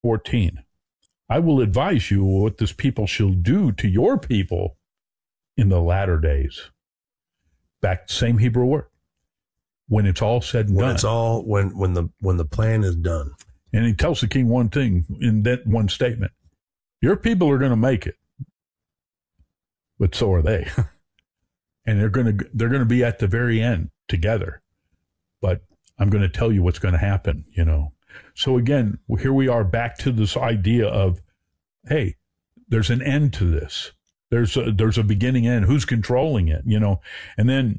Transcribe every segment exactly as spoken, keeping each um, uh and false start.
fourteen. I will advise you what this people shall do to your people in the latter days. Back, same Hebrew word. When it's all said and when done. It's all, when, when the, when the plan is done. And he tells the king one thing in that one statement. Your people are going to make it. But so are they. And they're going to, they're going to be at the very end together. But I'm going to tell you what's going to happen, you know. So again, here we are back to this idea of, hey, there's an end to this. There's a, there's a beginning end. Who's controlling it, you know? And then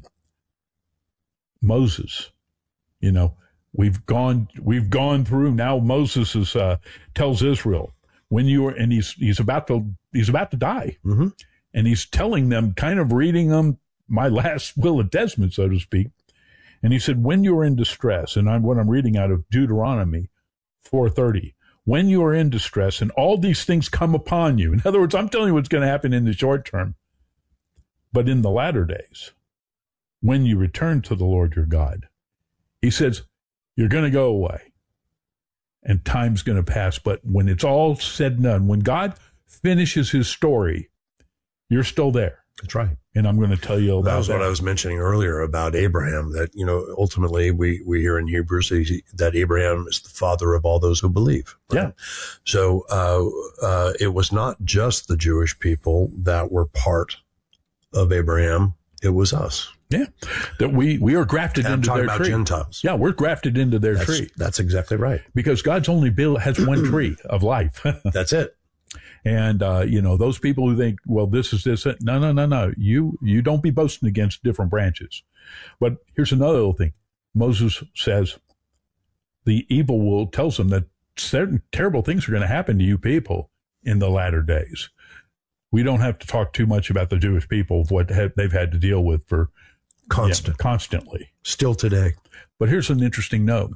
Moses, you know, we've gone, we've gone through. Now Moses is, uh, tells Israel when you are, and he's, he's about to, he's about to die. Mm-hmm. And he's telling them, kind of reading them my last will and testament, so to speak. And he said, when you are in distress, and I'm what I'm reading out of Deuteronomy four thirty, when you are in distress and all these things come upon you. In other words, I'm telling you what's going to happen in the short term. But in the latter days, when you return to the Lord your God, he says, you're going to go away and time's going to pass. But when it's all said and done, when God finishes his story, you're still there. That's right. And I'm going to tell you about that. That was what I was mentioning earlier about Abraham, that, you know, ultimately we, we hear in Hebrews that Abraham is the father of all those who believe. Right? Yeah. So, uh, uh, it was not just the Jewish people that were part of Abraham. It was us. Yeah. That we, we are grafted and into I'm their talking about tree. Gentiles. Yeah. We're grafted into their that's, tree. That's exactly right. Because God's only bill has one tree of life. That's it. And, uh, you know, those people who think, well, this is this. No, no, no, no. You, you don't be boasting against different branches. But here's another little thing. Moses says the evil will tells them that certain terrible things are going to happen to you people in the latter days. We don't have to talk too much about the Jewish people of what ha- they've had to deal with for Constant. yeah, constantly. Still today. But here's an interesting note.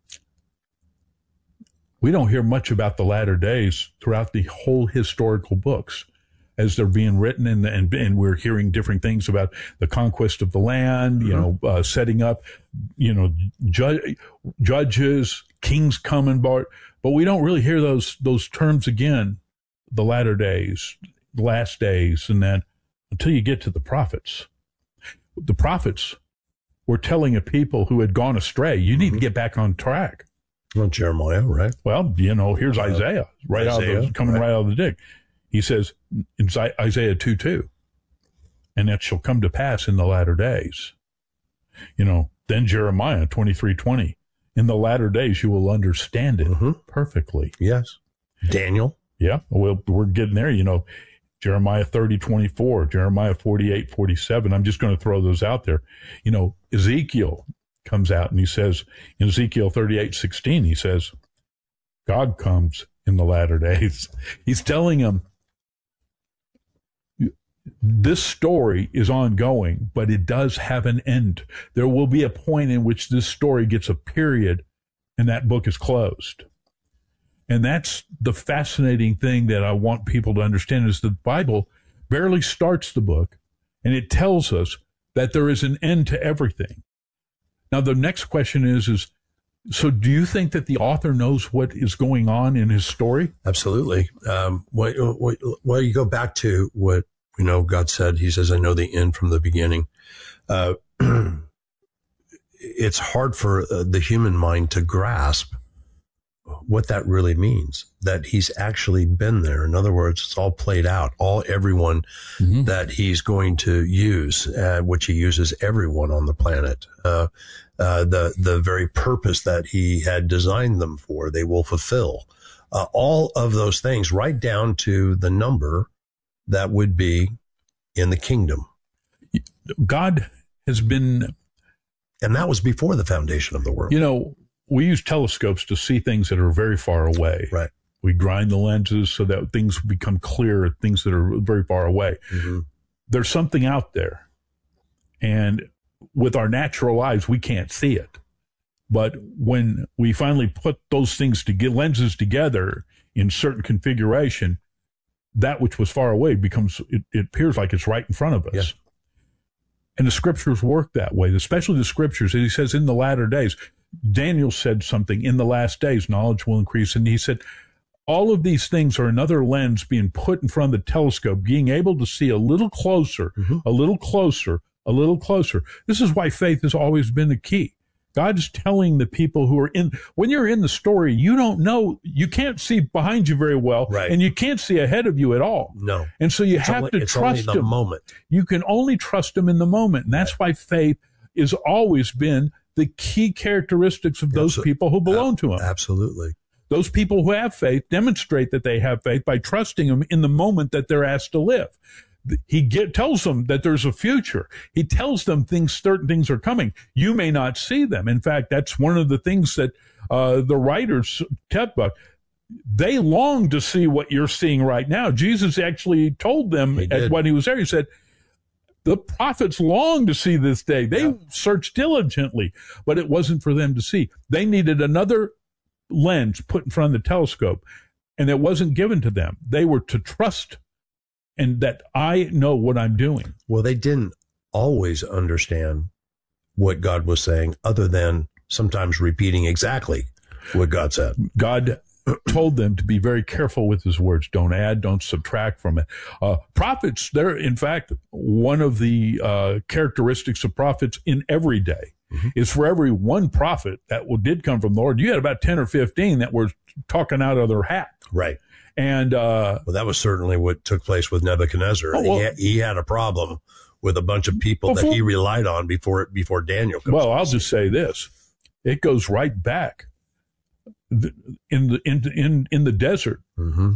We don't hear much about the latter days throughout the whole historical books as they're being written, and and, and we're hearing different things about the conquest of the land, you mm-hmm. know, uh, setting up, you know, ju- judges, kings coming, but but we don't really hear those those terms again, the latter days, the last days, and then until you get to the prophets. The prophets were telling a people who had gone astray, you need mm-hmm. to get back on track. Well, Jeremiah, right? Well, you know, here's uh, Isaiah, right Isaiah, out of the, coming right. right out of the dig. He says in Isaiah two two, and that shall come to pass in the latter days. You know, then Jeremiah twenty-three twenty, in the latter days you will understand it mm-hmm. perfectly. Yes. Daniel. Yeah, well, we're getting there, you know. Jeremiah thirty twenty-four, Jeremiah forty-eight forty-seven. I'm just going to throw those out there. You know, Ezekiel comes out and he says in Ezekiel thirty-eight sixteen, he says, God comes in the latter days. He's telling them this story is ongoing, but it does have an end. There will be a point in which this story gets a period and that book is closed. And that's the fascinating thing that I want people to understand is the Bible barely starts the book and it tells us that there is an end to everything. Now, the next question is, is, so do you think that the author knows what is going on in his story? Absolutely. Um, well, well, you go back to what, you know, God said, he says, I know the end from the beginning. Uh, it's hard for uh, the human mind to grasp what that really means, that he's actually been there. In other words, it's all played out, all everyone mm-hmm. that he's going to use, uh, which he uses everyone on the planet. Uh, uh, the, the very purpose that he had designed them for, they will fulfill. Uh, all of those things, right down to the number that would be in the kingdom. God has been. And that was before the foundation of the world. You know, we use telescopes to see things that are very far away. Right. We grind the lenses so that things become clear, things that are very far away. Mm-hmm. There's something out there. And with our natural eyes, we can't see it. But when we finally put those things to get lenses together in certain configuration, that which was far away becomes, it, it appears like it's right in front of us. Yeah. And the scriptures work that way, especially the scriptures. He says in the latter days, Daniel said something, in the last days, knowledge will increase. And he said, all of these things are another lens being put in front of the telescope, being able to see a little closer, mm-hmm. a little closer, a little closer. This is why faith has always been the key. God's telling the people who are in, when you're in the story, you don't know, you can't see behind you very well, right. and you can't see ahead of you at all. No. And so you it's have only, to it's trust only the him. moment. You can only trust him in the moment. And that's right. why faith has always been the key characteristics of those Absol- people who belong to him. Absolutely. Those people who have faith demonstrate that they have faith by trusting him in the moment that they're asked to live. He get, tells them that there's a future. He tells them things, certain things are coming. You may not see them. In fact, that's one of the things that uh, the writers kept about. They long to see what you're seeing right now. Jesus actually told them at, when he was there, he said, the prophets long to see this day. They yeah. searched diligently, but it wasn't for them to see. They needed another lens put in front of the telescope, and it wasn't given to them. They were to trust and that I know what I'm doing. Well, they didn't always understand what God was saying, other than sometimes repeating exactly what God said. God told them to be very careful with his words. Don't add, don't subtract from it. Uh, prophets, they're, in fact, one of the uh, characteristics of prophets in every day mm-hmm. is for every one prophet that did come from the Lord, you had about ten or fifteen that were talking out of their hat. Right. And uh, well, that was certainly what took place with Nebuchadnezzar. Oh, well, he, had, he had a problem with a bunch of people before, that he relied on before before Daniel comes. Well, I'll just say this: it goes right back in the in in in the desert. Mm-hmm.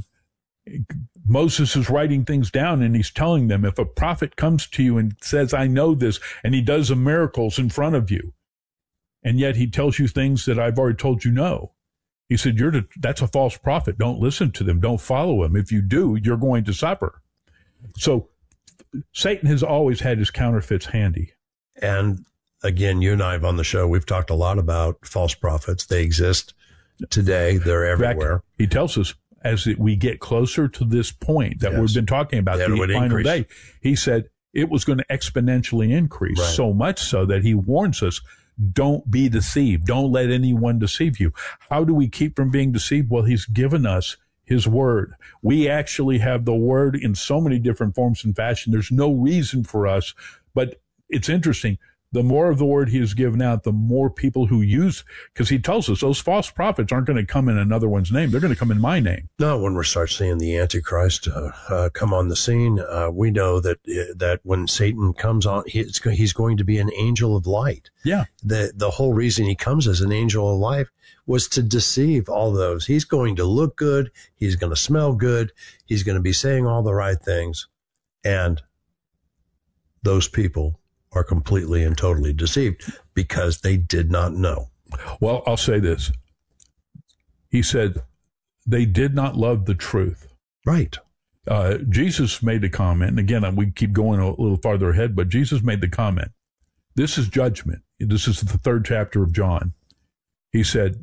Moses is writing things down, and he's telling them, if a prophet comes to you and says, "I know this," and he does the miracles in front of you, and yet he tells you things that I've already told you no. He said, "You're to, that's a false prophet. Don't listen to them. Don't follow him. If you do, you're going to suffer." So Satan has always had his counterfeits handy. And again, you and I have on the show, we've talked a lot about false prophets. They exist today. They're everywhere. Fact, he tells us as we get closer to this point that yes. we've been talking about, the final increase. day, he said it was going to exponentially increase, right. so much so that he warns us, don't be deceived. Don't let anyone deceive you. How do we keep from being deceived? Well, he's given us his word. We actually have the word in so many different forms and fashion. There's no reason for us, but it's interesting. The more of the word he has given out, the more people who use, because he tells us those false prophets aren't going to come in another one's name. They're going to come in my name. No, when we start seeing the Antichrist uh, uh, come on the scene, uh, we know that uh, that when Satan comes on, he, it's, he's going to be an angel of light. Yeah. The the whole reason he comes as an angel of light was to deceive all those. He's going to look good. He's going to smell good. He's going to be saying all the right things. And those people are completely and totally deceived because they did not know. Well, I'll say this. He said they did not love the truth. Right. Uh, Jesus made a comment, and again, we keep going a little farther ahead, but Jesus made the comment. This is judgment. This is the third chapter of John. He said,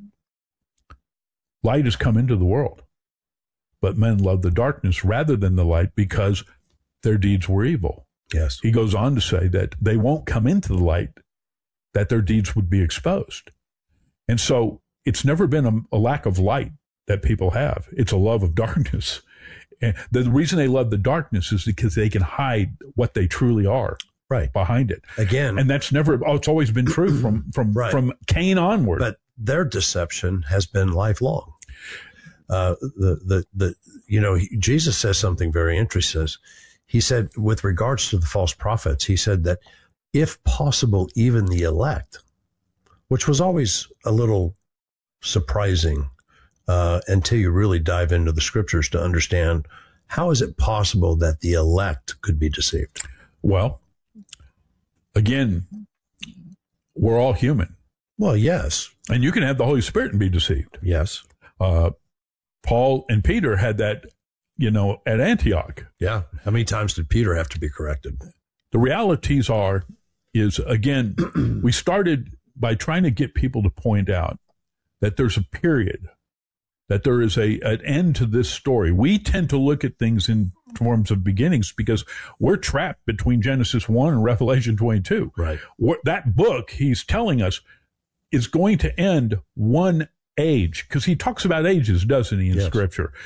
light has come into the world, but men love the darkness rather than the light because their deeds were evil. Yes. He goes on to say that they won't come into the light, that their deeds would be exposed. And so it's never been a, a lack of light that people have. It's a love of darkness. And the reason they love the darkness is because they can hide what they truly are right behind it. Again. And that's never, oh, it's always been true from, from, right. from Cain onward. But their deception has been lifelong. Uh, the, the, the, you know, he, Jesus says something very interesting. He says, He said, with regards to the false prophets, he said that if possible, even the elect, which was always a little surprising uh, until you really dive into the scriptures to understand how is it possible that the elect could be deceived? Well, again, we're all human. Well, yes. And you can have the Holy Spirit and be deceived. Yes. Uh, Paul and Peter had that, you know, at Antioch. Yeah. How many times did Peter have to be corrected? The realities are, is again, we started by trying to get people to point out that there's a period, that there is a an end to this story. We tend to look at things in terms of beginnings because we're trapped between Genesis one and Revelation twenty-two. Right. What, that book, he's telling us, is going to end one age, because he talks about ages, doesn't he, in Yes. Scripture?